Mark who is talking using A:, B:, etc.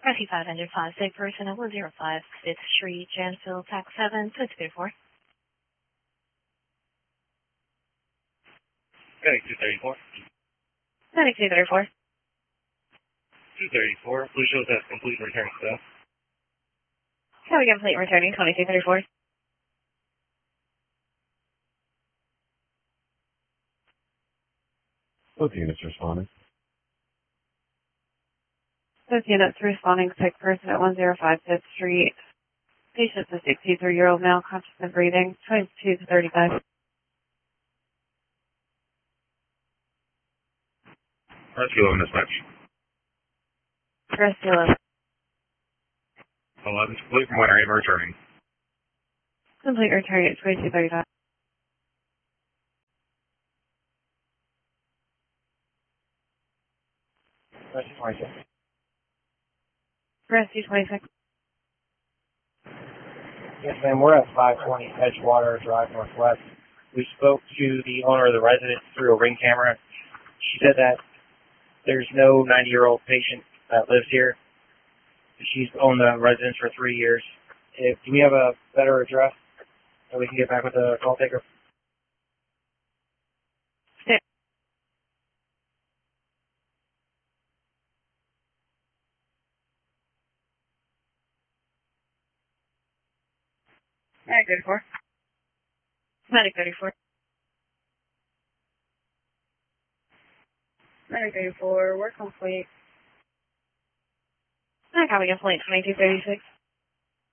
A: Rescue 505, sick person at 105 5th Street, Jansville, TAC 7, 234.
B: Medic 234.
A: Medic 234.
B: 234, please show us that's complete and return staff.
A: Can we complete returning 2234?
C: Both units responding.
D: Both units responding, sick person at 105 5th Street. Patient's a 63-year-old male, conscious and breathing, 22 to 35.
B: Rescue 11 dispatch.
D: Rescue 11.
B: 11's complete from when are you returning?
D: Complete returning at 2235.
B: Rescue 26.
D: Rescue 26.
E: Yes, ma'am. We're at 520 Edgewater Drive Northwest. We spoke to the owner of the residence through a Ring camera. She said that there's no 90-year-old patient that lives here. She's owned the residence for 3 years. Do we have a better address that we can get back with the call taker?
D: Medic 34. Medic 34. Medic 34, we're complete.
A: I copy complete 2236.